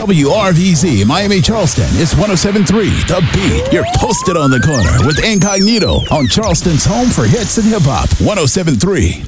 WRVZ Miami Charleston is 107.3 The Beat. You're posted on the corner with Incognito on Charleston's home for hits and hip hop. 107.3